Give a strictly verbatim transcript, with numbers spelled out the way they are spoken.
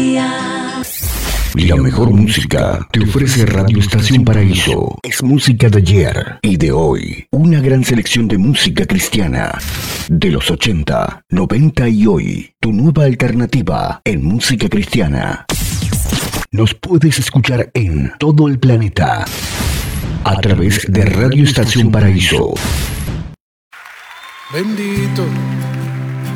día. La mejor música te ofrece Radio Estación Paraíso. Es música de ayer y de hoy. Una gran selección de música cristiana. De los ochenta, noventa y hoy. Tu nueva alternativa en música cristiana. Nos puedes escuchar en todo el planeta. A través de Radio Estación Paraíso. Bendito